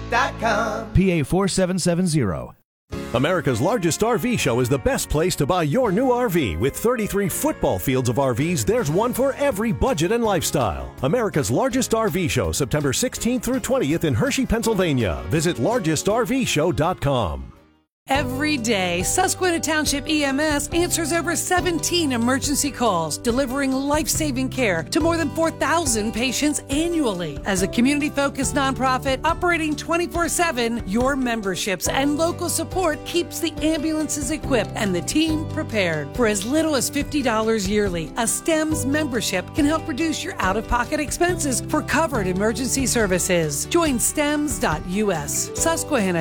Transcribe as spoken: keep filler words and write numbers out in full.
dot com. P A four seven seven zero. America's largest R V show is the best place to buy your new R V. With thirty-three football fields of R Vs, there's one for every budget and lifestyle. America's largest R V show, September sixteenth through twentieth in Hershey, Pennsylvania. Visit largest R V show dot com. Every day, Susquehanna Township E M S answers over seventeen emergency calls, delivering life-saving care to more than four thousand patients annually. As a community-focused nonprofit operating twenty-four seven, your memberships and local support keeps the ambulances equipped and the team prepared. For as little as fifty dollars yearly, a STEMS membership can help reduce your out-of-pocket expenses for covered emergency services. Join stems dot U S. Susquehanna